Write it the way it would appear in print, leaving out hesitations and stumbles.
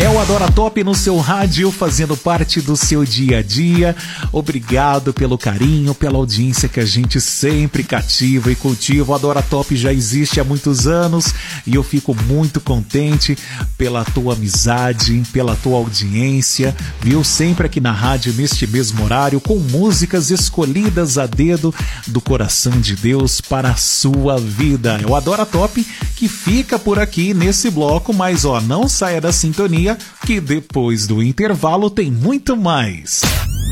É o Adora Top no seu rádio, fazendo parte do seu dia a dia. Obrigado pelo carinho, pela audiência que a gente sempre cativa e cultiva. O Adora Top já existe há muitos anos e eu fico muito contente pela tua amizade, pela tua audiência, viu? Sempre aqui na rádio, neste mesmo horário, com músicas escolhidas a dedo do coração de Deus para a sua vida. É o Adora Top que fica por aqui nesse bloco, mas não saia da sintonia, que depois do intervalo tem muito mais.